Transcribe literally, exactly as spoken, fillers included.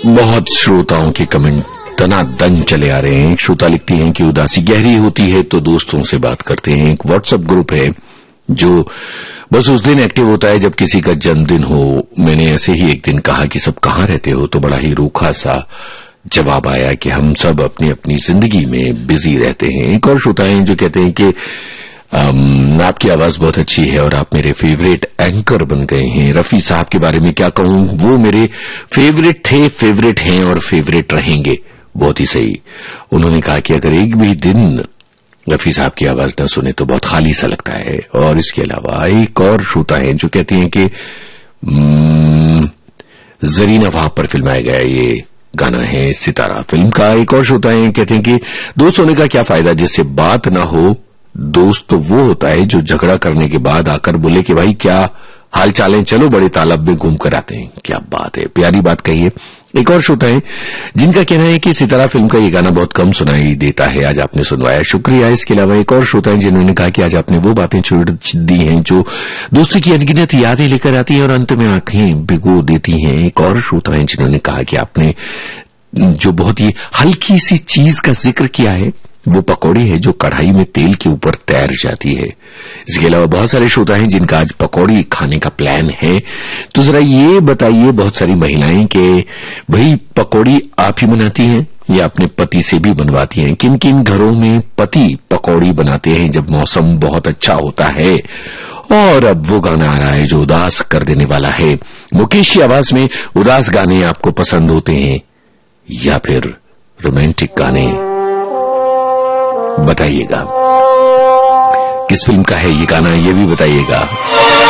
बहुत श्रोताओं के कमेंट दनादन चले आ रहे हैं। श्रोता लिखती हैं कि उदासी गहरी होती है तो दोस्तों से बात करते हैं। एक व्हाट्सएप ग्रुप है जो बस उस दिन एक्टिव होता है जब किसी का जन्मदिन हो। मैंने ऐसे ही एक दिन कहा कि सब कहाँ रहते हो, तो बड़ा ही रूखा सा जवाब आया कि हम सब अपनी अपनी जिंदगी में बिजी रहते हैं। एक और श्रोता हैं जो कहते हैं कि Um, आपकी आवाज बहुत अच्छी है और आप मेरे फेवरेट एंकर बन गए हैं। रफी साहब के बारे में क्या कहूं, वो मेरे फेवरेट थे, फेवरेट हैं और फेवरेट रहेंगे। बहुत ही सही। उन्होंने कहा कि अगर एक भी दिन रफी साहब की आवाज न सुने तो बहुत खाली सा लगता है। और इसके अलावा एक और श्रोता है जो कहते हैं कि जरीना वहाब पर फिल्माया गया ये गाना है सितारा फिल्म का। एक और श्रोता है कहते हैं कि दोस्त होने का क्या फायदा जिससे बात ना हो। दोस्त तो वो होता है जो झगड़ा करने के बाद आकर बोले कि भाई क्या हाल चाल है, चलो बड़े तालाब में घूम कर आते हैं। क्या बात है, प्यारी बात कही है। एक और श्रोता है जिनका कहना है कि सितारा फिल्म का ये गाना बहुत कम सुनाई देता है, आज आपने सुनवाया, शुक्रिया। इसके अलावा एक और श्रोता है जिन्होंने कहा कि आज आपने वो बातें छोड़ दी हैं जो दोस्ती की अनगिनत यादें लेकर आती हैं और अंत में आंखें भिगो देती हैं। एक और श्रोता है जिन्होंने कहा कि आपने जो बहुत ही हल्की सी चीज का जिक्र किया है वो पकौड़ी है जो कढ़ाई में तेल के ऊपर तैर जाती है। इसके अलावा बहुत सारे श्रोता हैं जिनका आज पकौड़ी खाने का प्लान है। तो जरा ये बताइए बहुत सारी महिलाएं कि भाई पकौड़ी आप ही बनाती हैं या अपने पति से भी बनवाती हैं। किन किन घरों में पति पकौड़ी बनाते हैं जब मौसम बहुत अच्छा होता है। और अब वो गाना आ रहा है जो उदास कर देने वाला है। मुकेश की आवाज में उदास गाने आपको पसंद होते हैं या फिर रोमांटिक गाने, बताइएगा। किस फिल्म का है ये गाना, ये भी बताइएगा।